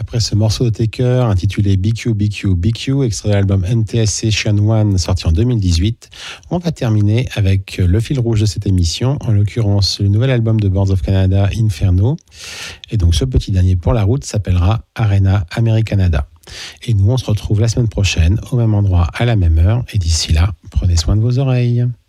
Après ce morceau de Taker intitulé BQ, BQ, BQ, extrait de l'album NTS Session 1 sorti en 2018, on va terminer avec le fil rouge de cette émission, en l'occurrence le nouvel album de Boards of Canada, Inferno. Et donc ce petit dernier pour la route s'appellera Arena Americanada. Et nous on se retrouve la semaine prochaine au même endroit à la même heure. Et d'ici là, prenez soin de vos oreilles.